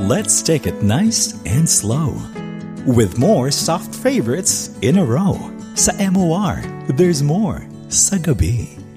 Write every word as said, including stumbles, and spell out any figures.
let's take it nice and slow. With more soft favorites in a row. Sa M O R, there's more sa gabi.